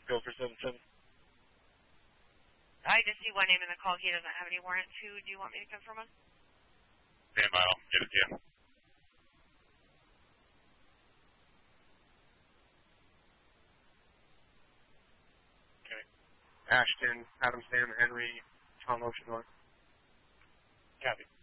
Go for 7-7. I just see one name in the call. He doesn't have any warrants. Who do you want me to confirm on? Stand by. I'll get it to you. Okay. Ashton, Adam, Sam, Henry, Tom Ocean North. Copy.